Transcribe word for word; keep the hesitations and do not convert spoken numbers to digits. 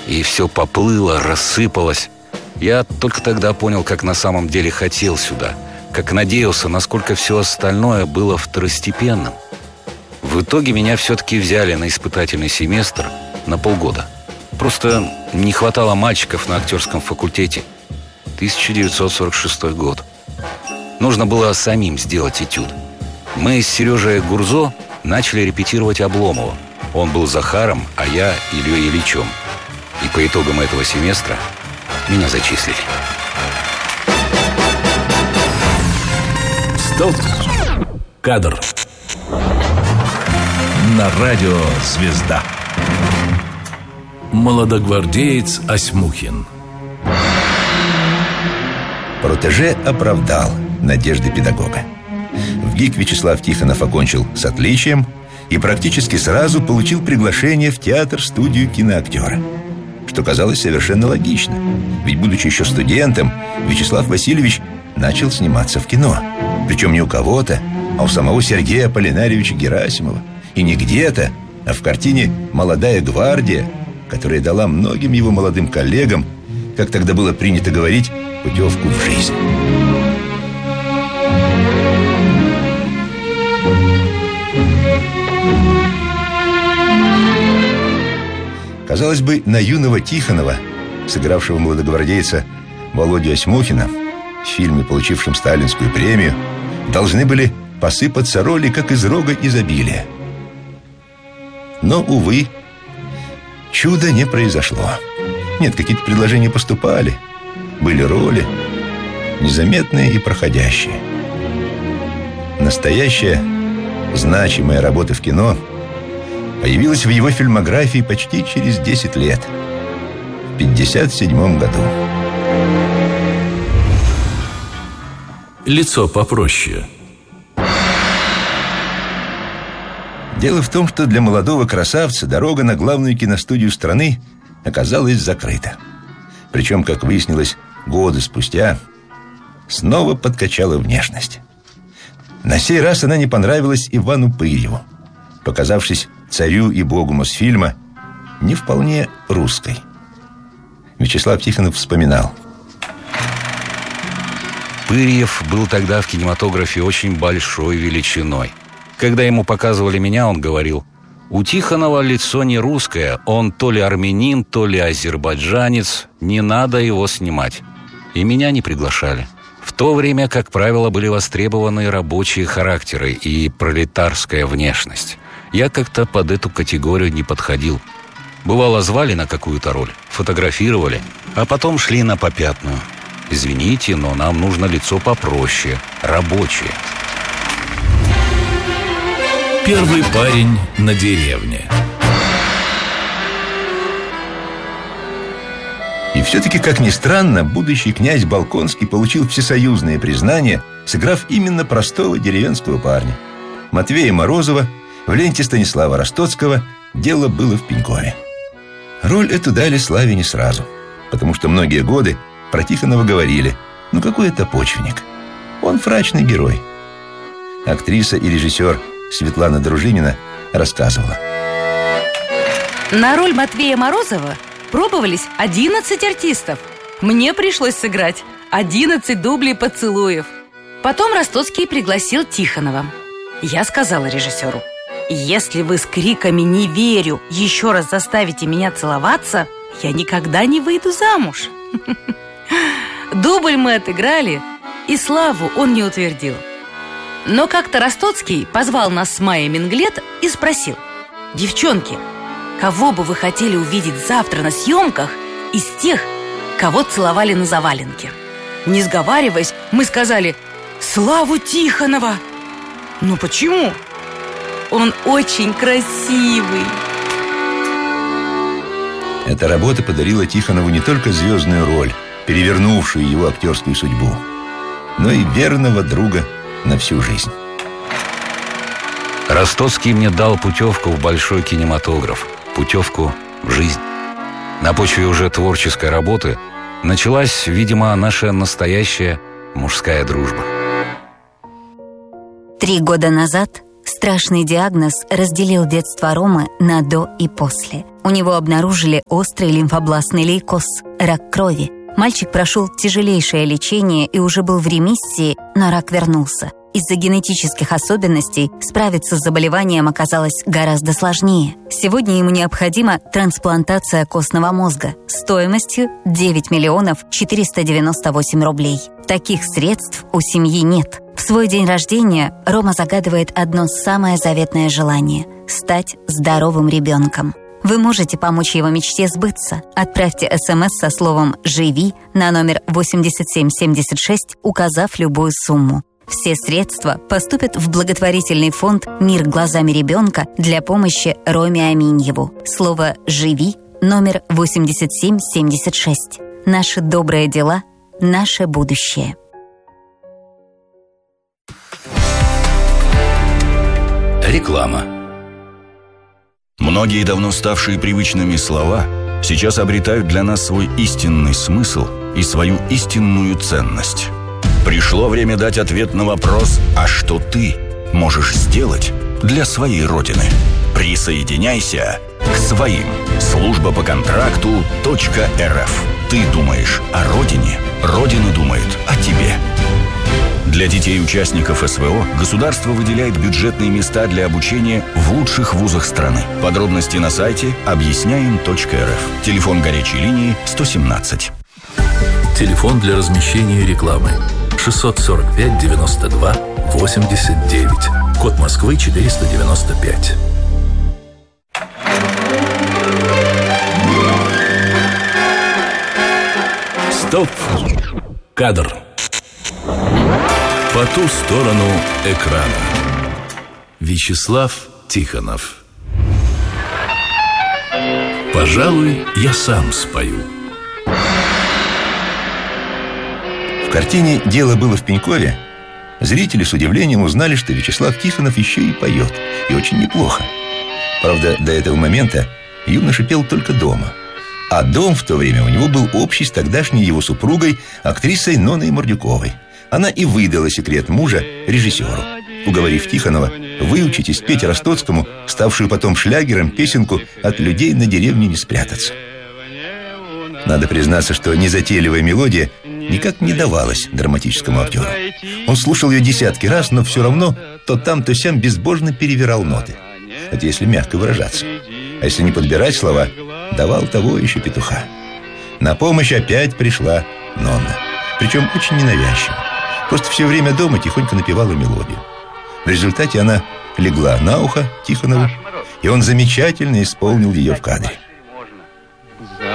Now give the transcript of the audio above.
и все поплыло, рассыпалось. Я только тогда понял, как на самом деле хотел сюда, как надеялся, насколько все остальное было второстепенным. В итоге меня все-таки взяли на испытательный семестр на полгода. Просто не хватало мальчиков на актерском факультете. тысяча девятьсот сорок шестой год. Нужно было самим сделать этюд. Мы с Сережей Гурзо начали репетировать Обломова. Он был Захаром, а я Ильей Ильичом. И по итогам этого семестра меня зачислили. Стоп! Кадр. На радио «Звезда». Молодогвардеец Осьмухин. Протеже оправдал надежды педагога. В ГИК Вячеслав Тихонов окончил с отличием и практически сразу получил приглашение в театр-студию киноактера, что казалось совершенно логично. Ведь, будучи еще студентом, Вячеслав Васильевич начал сниматься в кино. Причем не у кого-то, а у самого Сергея Аполлинарьевича Герасимова. И не где-то, а в картине «Молодая гвардия», которая дала многим его молодым коллегам, как тогда было принято говорить, путевку в жизнь. Казалось бы, на юного Тихонова, сыгравшего молодогвардейца Володю Осьмухина, в фильме, получившем сталинскую премию, должны были посыпаться роли, как из рога изобилия. Но, увы, чуда не произошло. Нет, какие-то предложения поступали, были роли, незаметные и проходящие. Настоящая, значимая работа в кино появилась в его фильмографии почти через десять лет, в пятьдесят седьмом году. Лицо попроще. Дело в том, что для молодого красавца дорога на главную киностудию страны оказалась закрыта. Причем, как выяснилось, годы спустя снова подкачала внешность. На сей раз она не понравилась Ивану Пырьеву, показавшись царю и богу Мосфильма не вполне русской. Вячеслав Тихонов вспоминал. Пырьев был тогда в кинематографе очень большой величиной. Когда ему показывали меня, он говорил: у Тихонова лицо не русское, он то ли армянин, то ли азербайджанец, не надо его снимать. И меня не приглашали. В то время, как правило, были востребованы рабочие характеры и пролетарская внешность. Я как-то под эту категорию не подходил. Бывало, звали на какую-то роль, фотографировали, а потом шли на попятную. Извините, но нам нужно лицо попроще, рабочее. Первый парень на деревне. И все-таки, как ни странно, будущий князь Болконский получил всесоюзное признание, сыграв именно простого деревенского парня. Матвея Морозова в ленте Станислава Ростоцкого «Дело было в Пенькове». Роль эту дали Славе не сразу, потому что многие годы про Тихонова говорили: ну какой это почвенник, он фрачный герой. Актриса и режиссер Светлана Дружинина рассказывала. На роль Матвея Морозова пробовались одиннадцать артистов. Мне пришлось сыграть одиннадцать дублей поцелуев. Потом Ростоцкий пригласил Тихонова. Я сказала режиссеру: если вы с криками «не верю» еще раз заставите меня целоваться, я никогда не выйду замуж. Дубль мы отыграли, и Славу он не утвердил. Но как-то Ростоцкий позвал нас с Майей Менглет и спросил: девчонки, кого бы вы хотели увидеть завтра на съемках из тех, кого целовали на заваленке? Не сговариваясь, мы сказали: Славу Тихонова. Ну почему? Он очень красивый. Эта работа подарила Тихонову не только звездную роль, перевернувшую его актерскую судьбу, но и верного друга на всю жизнь. Ростоцкий мне дал путевку в большой кинематограф, путевку в жизнь. На почве уже творческой работы началась, видимо, наша настоящая мужская дружба. Три года назад страшный диагноз разделил детство Ромы на «до» и «после». У него обнаружили острый лимфобластный лейкоз – рак крови. Мальчик прошел тяжелейшее лечение и уже был в ремиссии, но рак вернулся. Из-за генетических особенностей справиться с заболеванием оказалось гораздо сложнее. Сегодня ему необходима трансплантация костного мозга стоимостью девять миллионов четыреста девяносто восемь рублей. Таких средств у семьи нет. В свой день рождения Рома загадывает одно самое заветное желание – стать здоровым ребенком. Вы можете помочь его мечте сбыться. Отправьте СМС со словом «Живи» на номер восемьдесят семь семьдесят шесть, указав любую сумму. Все средства поступят в благотворительный фонд «Мир глазами ребенка» для помощи Роме Аминьеву. Слово «Живи» номер восемьдесят семь семьдесят шесть. Наши добрые дела – наше будущее. Реклама. Многие давно ставшие привычными слова сейчас обретают для нас свой истинный смысл и свою истинную ценность. Пришло время дать ответ на вопрос: а что ты можешь сделать для своей Родины? Присоединяйся к своим. Служба по контракту .рф. Ты думаешь о Родине, Родина думает о тебе. Для детей участников СВО государство выделяет бюджетные места для обучения в лучших вузах страны. Подробности на сайте объясняем точка эр эф. Телефон горячей линии сто семнадцать. Телефон для размещения рекламы шестьсот сорок пять девяносто два восемьдесят девять. Код Москвы четыреста девяносто пять. Стоп! Кадр. По ту сторону экрана. Вячеслав Тихонов. Пожалуй, я сам спою. В картине «Дело было в Пенькове» зрители с удивлением узнали, что Вячеслав Тихонов еще и поет, и очень неплохо. Правда, до этого момента юноша пел только дома. А дом в то время у него был общий с тогдашней его супругой, актрисой Ноной Мордюковой. Она и выдала секрет мужа режиссеру, уговорив Тихонова выучить и спеть Ростоцкому, ставшую потом шлягером, песенку «От людей на деревне не спрятаться». Надо признаться, что незатейливая мелодия никак не давалась драматическому актеру. Он слушал ее десятки раз, но все равно то там, то сям безбожно перевирал ноты. Это если мягко выражаться. А если не подбирать слова, давал того еще петуха. На помощь опять пришла Нонна. Причем очень ненавязчиво. Просто все время дома тихонько напевала мелодию. В результате она легла на ухо Тихонову, и он замечательно исполнил ее в кадре.